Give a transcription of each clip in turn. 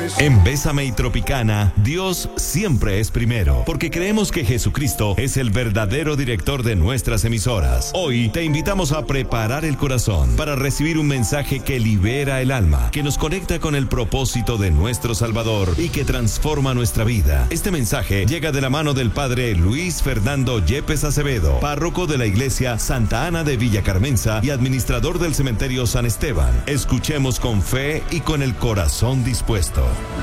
En Bésame y Tropicana, Dios siempre es primero, porque creemos que Jesucristo es el verdadero director de nuestras emisoras. Hoy te invitamos a preparar el corazón para recibir un mensaje que libera el alma, que nos conecta con el propósito de nuestro Salvador y que transforma nuestra vida. Este mensaje llega de la mano del Padre Luis Fernando Yepes Acevedo, párroco de la Iglesia Santa Ana de Villa Carmenza y administrador del Cementerio San Esteban. Escuchemos con fe y con el corazón dispuesto.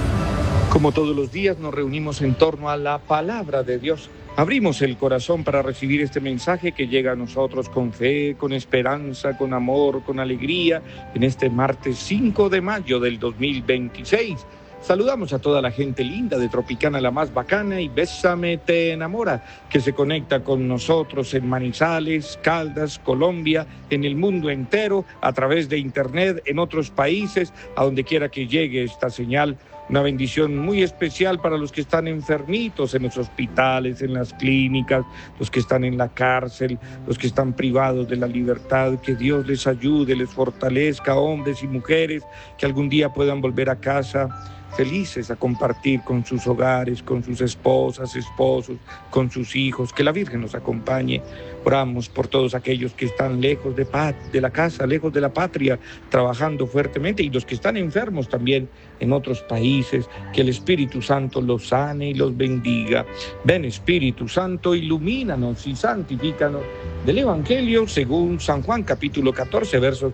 Como todos los días nos reunimos en torno a la palabra de Dios. Abrimos el corazón para recibir este mensaje que llega a nosotros con fe, con esperanza, con amor, con alegría, en este martes 5 de mayo del 2026. Saludamos a toda la gente linda de Tropicana la más bacana y Bésame te enamora, que se conecta con nosotros en Manizales, Caldas, Colombia, en el mundo entero, a través de internet, en otros países, a donde quiera que llegue esta señal. Una bendición muy especial para los que están enfermitos en los hospitales, en las clínicas, los que están en la cárcel, los que están privados de la libertad. Que Dios les ayude, les fortalezca, hombres y mujeres, que algún día puedan volver a casa felices a compartir con sus hogares, con sus esposas, esposos, con sus hijos. Que la Virgen nos acompañe. Oramos por todos aquellos que están lejos de la casa, lejos de la patria, trabajando fuertemente, y los que están enfermos también en otros países. Que el Espíritu Santo los sane y los bendiga. Ven, Espíritu Santo, ilumínanos y santifícanos. Del Evangelio según San Juan, capítulo 14, versos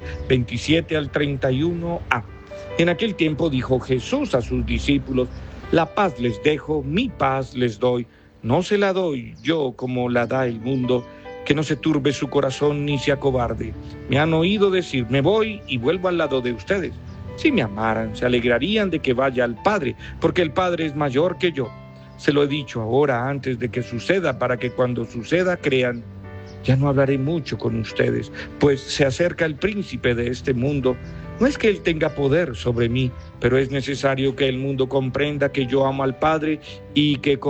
27 al 31a. En aquel tiempo dijo Jesús a sus discípulos: la paz les dejo, mi paz les doy. No se la doy yo como la da el mundo. Que no se turbe su corazón ni se acobarde. Me han oído decir: me voy y vuelvo al lado de ustedes. Si me amaran, se alegrarían de que vaya al Padre, porque el Padre es mayor que yo. Se lo he dicho ahora antes de que suceda, para que cuando suceda crean. Ya no hablaré mucho con ustedes, pues se acerca el príncipe de este mundo. No es que él tenga poder sobre mí, pero es necesario que el mundo comprenda que yo amo al Padre y que